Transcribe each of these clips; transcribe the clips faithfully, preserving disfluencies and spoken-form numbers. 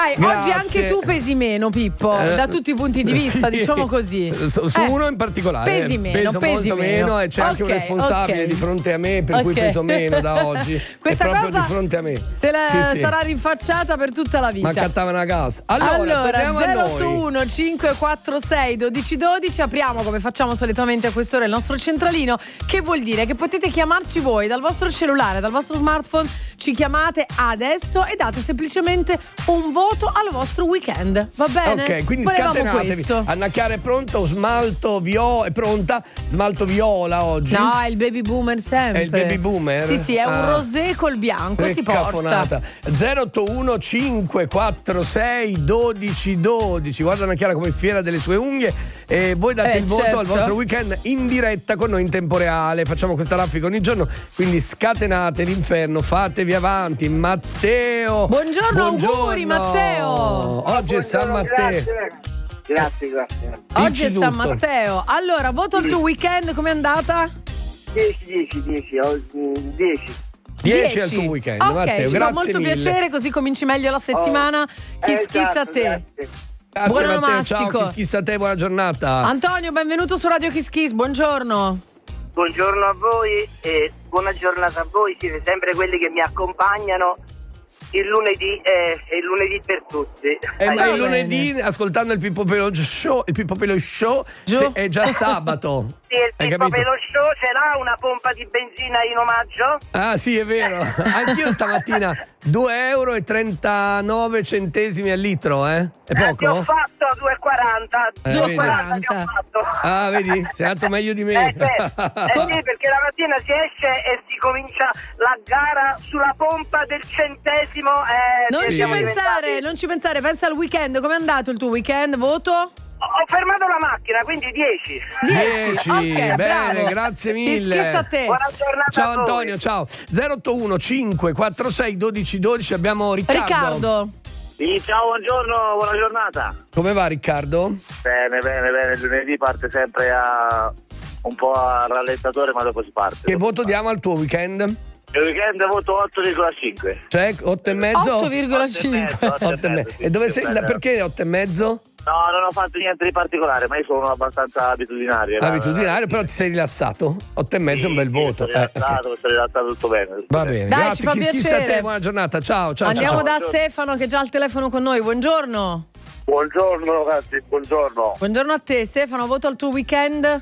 Dai, Grazie. oggi anche tu pesi meno, Pippo, Eh, da tutti i punti di vista, sì. diciamo così. Su, su Eh, uno in particolare. Pesi meno, peso pesi molto meno. meno e c'è anche un Ok, responsabile ok. di fronte a me, per cui Ok. peso meno da oggi. Questa è proprio cosa di fronte a me. te la Sì, sì. sarà rinfacciata per tutta la vita. Ma cattavano a gas. Allora, Allora, torniamo a zero noi. otto uno cinque quattro sei uno due uno due, apriamo come facciamo solitamente a quest'ora il nostro centralino, che vuol dire che potete chiamarci voi dal vostro cellulare, dal vostro smartphone, ci chiamate adesso e date semplicemente un voto al vostro weekend, va bene? Ok, quindi Volevamo scatenatevi. questo. Anna Chiara è pronto, smalto viola, è pronta? Smalto viola oggi? No, è il baby boomer sempre. È il baby boomer? Sì, sì, è un Ah. rosé col bianco, si porta. Cafonata. zero otto uno cinque quattro sei uno due uno due. Guarda Anna Chiara come fiera delle sue unghie. E voi date Eh, il voto certo. al vostro weekend in diretta con noi in tempo reale. Facciamo questa raffica ogni giorno, quindi scatenate l'inferno, fatevi avanti. Matteo, Buongiorno, auguri, Matteo. Oggi è San Matteo. Grazie, grazie. grazie. Oggi è Dici San tutto. Matteo. Allora, voto al tuo weekend, com'è andata? dieci, dieci, dieci, dieci. dieci al tuo weekend, Ok, Matteo, ci fa grazie molto mille. piacere, così cominci meglio la settimana. Chi Eh, schissa a esatto, te? grazie. Grazie Buon Matteo, onomastico. ciao, chi schissa a te, buona giornata. Antonio, benvenuto su Radio Kiss Kiss, buongiorno. Buongiorno a voi e buona giornata a voi, siete sempre quelli che mi accompagnano il lunedì è il lunedì per tutti. Eh, ma va il lunedì, bene. ascoltando il Pippo Pello Show, il Pippo Pello Show, Gio? se- è già sabato. Sì, il Hai Pippo capito? Pello Show ce l'ha una pompa di benzina in omaggio? Ah sì, è vero. Anch'io stamattina due euro e trentanove centesimi al litro, eh? È Eh, ti ho poco? fatto a due e quaranta. Eh, due e vedi? quaranta. Ti ho fatto. Ah, vedi? Sei andato meglio di me. Eh, beh, eh sì, perché la mattina si esce e si comincia la gara sulla pompa del centesimo. Eh, Non che ci siamo pensare, diventati- non ci pensare, pensa al weekend, com'è andato il tuo weekend? Voto? Ho fermato la macchina, quindi dieci. dieci. Ok, bene, bravo. grazie Chi mille. schissa a te? Buona giornata Ciao a voi. Antonio, ciao. zero otto uno cinque quattro sei uno due uno due. Abbiamo Riccardo. Riccardo. Sì, ciao, buongiorno, buona giornata. Come va Riccardo? Bene, bene, bene. Il lunedì parte sempre a un po' a rallentatore, ma dopo si parte. Che Dopo voto si diamo al tuo weekend? parte. Il weekend voto otto virgola cinque. Cioè, otto e mezzo? otto virgola cinque. otto e Otto e mezzo, mezzo. sì, E dove sì, sei? bello. Perché otto e mezzo? No, non ho fatto niente di particolare, ma io sono abbastanza abitudinario. Abitudinario, però ti sei rilassato. Otto e mezzo è un bel voto. Sono Eh, rilassato, ok. sono rilassato tutto bene. tutto Va bene. bene, Dai, grazie. ci fa Chi schissa a piacere. te, buona giornata. Ciao, ciao, Andiamo ciao. da ciao. Stefano che è già al telefono con noi, buongiorno. Buongiorno ragazzi, buongiorno. Buongiorno a te, Stefano, voto al tuo weekend?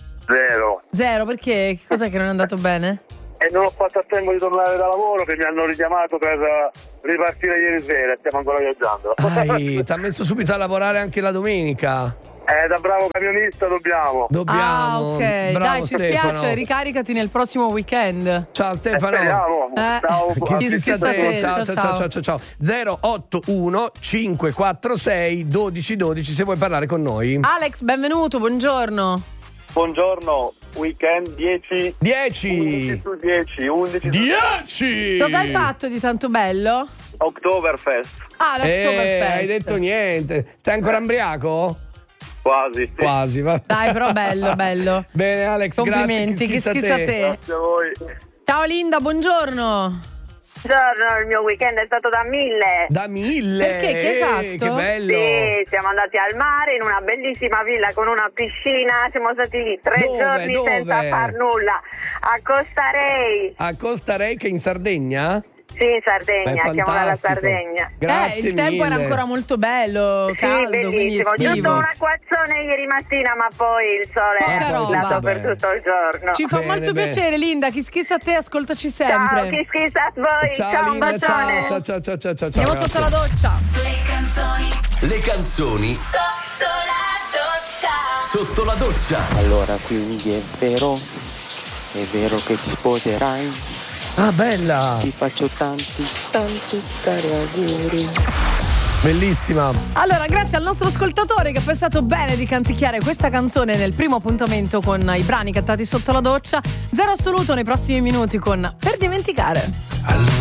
Zero. Zero, perché? Che cos'è che non è andato bene? E non ho fatto a tempo di tornare da lavoro, che mi hanno richiamato per eh, ripartire ieri sera. Stiamo ancora viaggiando. Dai, ti ha messo subito a lavorare anche la domenica. Eh, da bravo camionista dobbiamo. Dobbiamo. Ah, ok. Bravo, Dai, ci Stefano. spiace, ricaricati nel prossimo weekend. Ciao Stefano. Speriamo. Eh. Ciao. Chi Chi schissa a schissa a te? te? Ciao, Ciao, ciao, ciao, ciao. ciao, ciao. zero otto uno cinque quattro sei uno due uno due se vuoi parlare con noi. Alex, benvenuto, buongiorno. Buongiorno, weekend dieci. dieci. undici su dieci, undici su dieci. Cosa hai fatto di tanto bello? Oktoberfest. Ah, l'Oktoberfest. Eh, hai detto niente. Stai ancora ambriaco? Quasi. Quasi, va. Dai, però bello, bello. Bene Alex, Complimenti, grazie. chi schissa a te? Grazie a voi. Ciao Linda, buongiorno. Buongiorno, il mio weekend è stato da mille. Da mille. Perché? Che hai Eh, fatto? Che bello. Sì, siamo andati al mare in una bellissima villa con una piscina, siamo stati lì tre Dove? giorni Dove? senza far nulla. A Costa Rey, A Costa Rica in Sardegna? sì, in Beh, Sardegna, siamo dalla fantastico. Sardegna. Grazie eh, il tempo mille. era ancora molto bello, Sì, caldo, quindi bellissimo. Giusto estivo. un acquazzone ieri mattina, ma poi il sole Poca è roba. brillato per Bene. tutto il giorno. Ci fa Bene, molto bene. piacere Linda, chi schissa a te ascoltaci Ciao, sempre. chi schissa a voi. Ciao, Ciao, un Linda, bacione. ciao, ciao, ciao, ciao, ciao, ciao. Andiamo grazie. sotto la doccia. Le canzoni Le canzoni sotto la doccia. sotto la doccia. Allora, quindi è vero, è vero che ti sposerai, Ah, bella. ti faccio tanti, tanti cari auguri. Bellissima. Allora, grazie al nostro ascoltatore che ha pensato bene di canticchiare questa canzone nel primo appuntamento con i brani cantati sotto la doccia. Zero assoluto nei prossimi minuti con Per dimenticare. Allora